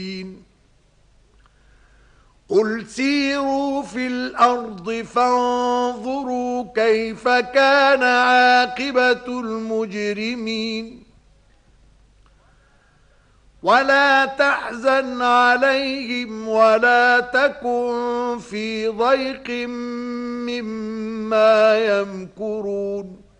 قل سيروا في الأرض فانظروا كيف كان عاقبة المجرمين ولا تحزن عليهم ولا تكن في ضيق مما يمكرون